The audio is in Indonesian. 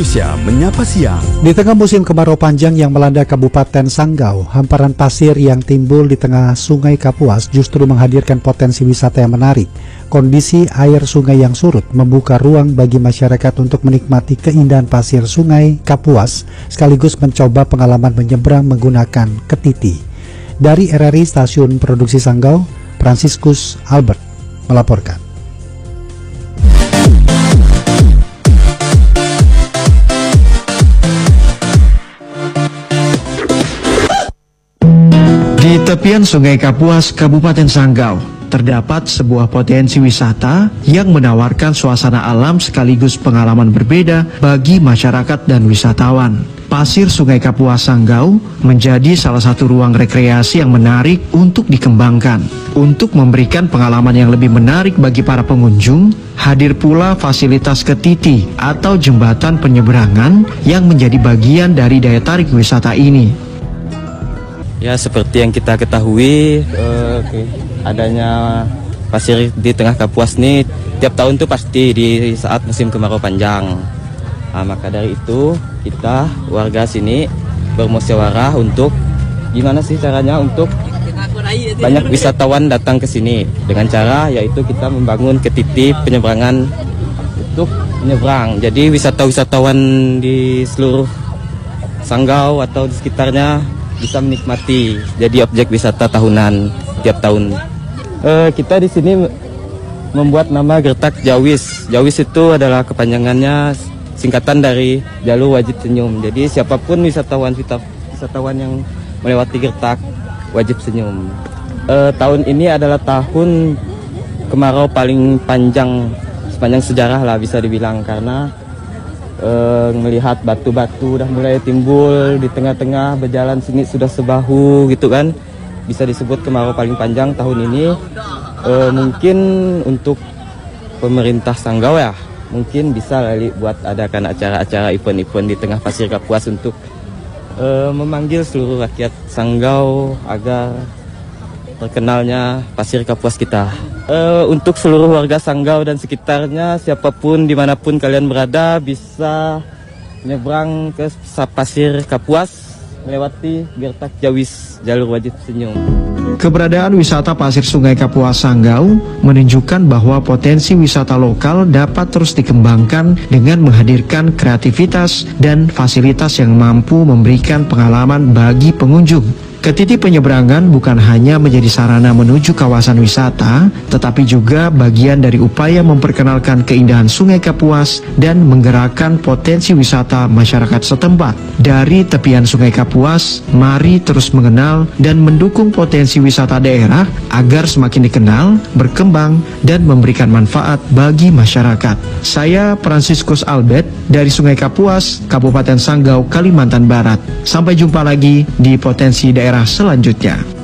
Indonesia Menyapa Siang. Di tengah musim kemarau panjang yang melanda Kabupaten Sanggau, hamparan pasir yang timbul di tengah Sungai Kapuas justru menghadirkan potensi wisata yang menarik. Kondisi air sungai yang surut membuka ruang bagi masyarakat untuk menikmati keindahan pasir Sungai Kapuas, sekaligus mencoba pengalaman menyeberang menggunakan ketiti. Dari RRI Stasiun Produksi Sanggau, Franciscus Albert melaporkan. Di tepian Sungai Kapuas, Kabupaten Sanggau, terdapat sebuah potensi wisata yang menawarkan suasana alam sekaligus pengalaman berbeda bagi masyarakat dan wisatawan. Pasir Sungai Kapuas Sanggau menjadi salah satu ruang rekreasi yang menarik untuk dikembangkan. Untuk memberikan pengalaman yang lebih menarik bagi para pengunjung, hadir pula fasilitas ketiti atau jembatan penyeberangan yang menjadi bagian dari daya tarik wisata ini. Ya, seperti yang kita ketahui, adanya pasir di tengah Kapuas nih tiap tahun tuh pasti di saat musim kemarau panjang. Nah, maka dari itu kita warga sini bermusyawarah untuk gimana sih caranya untuk banyak wisatawan datang ke sini dengan cara yaitu kita membangun ketiti penyeberangan untuk menyeberang. Jadi wisatawan di seluruh Sanggau atau di sekitarnya bisa menikmati jadi objek wisata tahunan tiap tahun. Kita di sini membuat nama Gertak Jawis. Jawis itu adalah kepanjangannya singkatan dari Jalur Wajib Senyum. Jadi siapapun wisatawan yang melewati Gertak wajib senyum. Tahun ini adalah tahun kemarau paling panjang sepanjang sejarah lah bisa dibilang, karena melihat batu-batu udah mulai timbul di tengah-tengah berjalan sini sudah sebahu gitu kan, bisa disebut kemarau paling panjang tahun ini. Mungkin untuk pemerintah Sanggau ya mungkin bisa kali buat adakan acara-acara event-event di tengah pasir Kapuas untuk memanggil seluruh rakyat Sanggau agar terkenalnya pasir Kapuas kita. Untuk seluruh warga Sanggau dan sekitarnya, siapapun dimanapun kalian berada bisa menyeberang ke pasir Kapuas melewati Gertak Jawis, Jalur Wajib Senyum. Keberadaan wisata pasir Sungai Kapuas Sanggau menunjukkan bahwa potensi wisata lokal dapat terus dikembangkan dengan menghadirkan kreativitas dan fasilitas yang mampu memberikan pengalaman bagi pengunjung. Ketiti penyeberangan bukan hanya menjadi sarana menuju kawasan wisata, tetapi juga bagian dari upaya memperkenalkan keindahan Sungai Kapuas dan menggerakkan potensi wisata masyarakat setempat. Dari tepian Sungai Kapuas, mari terus mengenal dan mendukung potensi wisata daerah agar semakin dikenal, berkembang, dan memberikan manfaat bagi masyarakat. Saya Franciscus Albert dari Sungai Kapuas, Kabupaten Sanggau, Kalimantan Barat. Sampai jumpa lagi di potensi daerah selanjutnya.